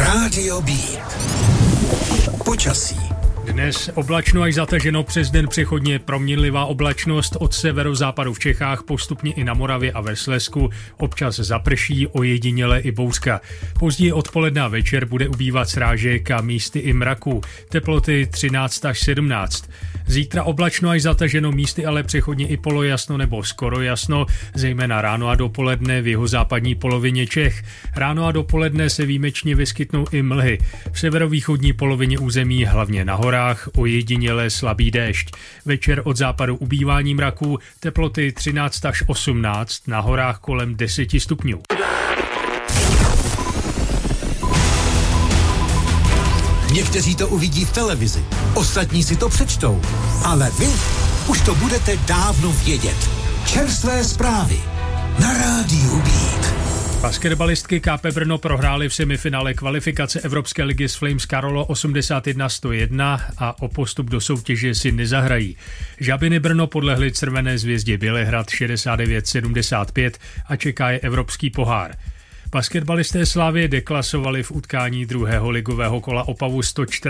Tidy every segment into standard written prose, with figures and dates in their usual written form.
Rádio Beat. Počasí. Dnes oblačno až zataženo, přes den přechodně proměnlivá oblačnost, od severozápadu v Čechách, postupně i na Moravě a ve Slezsku, občas zaprší, ojediněle i bouřka. Později odpoledne a večer bude ubývat srážek a místy i mraků, teploty 13 až 17. Zítra oblačno až zataženo, místy ale přechodně i polojasno nebo skoro jasno, zejména ráno a dopoledne v jihozápadní polovině Čech. Ráno a dopoledne se výjimečně vyskytnou i mlhy. V severovýchodní polovině území, hlavně na horách, ojediněle slabý déšť. Večer od západu ubývání mraků, teploty 13 až 18, na horách kolem 10 stupňů. Někteří to uvidí v televizi, ostatní si to přečtou, ale vy už to budete dávno vědět. Čerstvé zprávy na Rádiu Beat. Basketbalistky KP Brno prohrály v semifinále kvalifikace Evropské ligy s Flames Karolo 81-101 a o postup do soutěže si nezahrají. Žabiny Brno podlehly Červené Zvězdě Bělehrad 69-75 a čeká je Evropský pohár. Basketbalisté Slavie deklasovali v utkání druhého ligového kola Opavu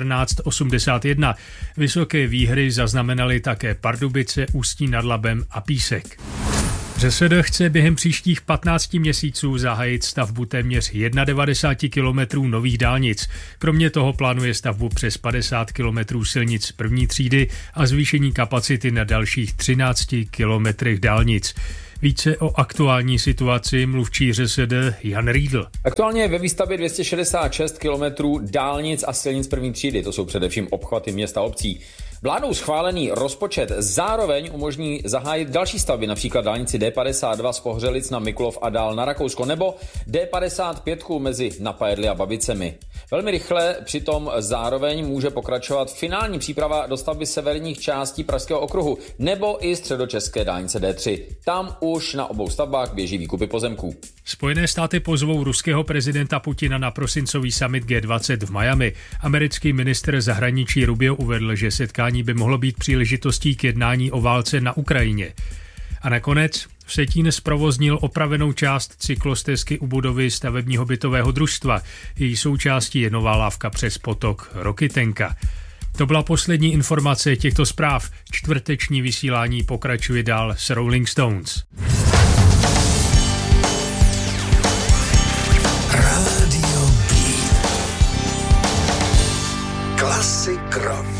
114-81. Vysoké výhry zaznamenali také Pardubice, Ústí nad Labem a Písek. ŘSD chce během příštích 15 měsíců zahájit stavbu téměř 91 kilometrů nových dálnic. Kromě toho plánuje stavbu přes 50 kilometrů silnic první třídy a zvýšení kapacity na dalších 13 kilometrech dálnic. Více o aktuální situaci mluvčí ŘSD Jan Riedl. Aktuálně je ve výstavbě 266 kilometrů dálnic a silnic první třídy. To jsou především obchvaty měst a obcí. Vládou schválený rozpočet zároveň umožní zahájit další stavby, například dálnici D52 z Pohřelic na Mikulov a dál na Rakousko, nebo D55 mezi Napajedly a Babicemi. Velmi rychle přitom zároveň může pokračovat finální příprava dostavby severních částí Pražského okruhu nebo i středočeské dálnice D3. Tam už na obou stavbách běží výkupy pozemků. Spojené státy pozvou ruského prezidenta Putina na prosincový summit G20 v Miami. Americký ministr zahraničí Rubio uvedl, že setkání by mohlo být příležitostí k jednání o válce na Ukrajině. A nakonec Vsetín zprovoznil opravenou část cyklostezky u budovy stavebního bytového družstva. Její součástí je nová lávka přes potok Rokytenka. To byla poslední informace těchto zpráv. Čtvrteční vysílání pokračuje dál s Rolling Stones. Rádio Beat. Klasik rock.